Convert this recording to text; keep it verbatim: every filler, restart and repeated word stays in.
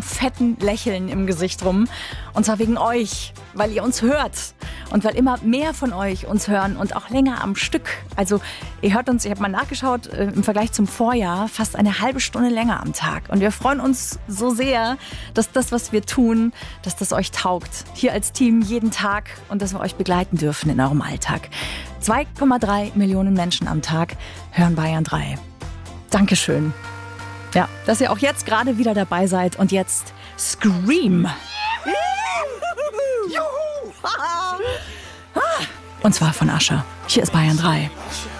einem fetten Lächeln im Gesicht rum. Und zwar wegen euch, weil ihr uns hört. Und weil immer mehr von euch uns hören und auch länger am Stück. Also ihr hört uns, ich habe mal nachgeschaut, äh, im Vergleich zum Vorjahr fast eine halbe Stunde länger am Tag. Und wir freuen uns so sehr, dass das, was wir tun, dass das euch taugt. Hier als Team jeden Tag und dass wir euch begleiten dürfen in eurem Alltag. zwei Komma drei Millionen Menschen am Tag hören Bayern drei. Dankeschön. Ja, dass ihr auch jetzt gerade wieder dabei seid und jetzt Scream. Und zwar von Ascher. Hier ist Bayern drei.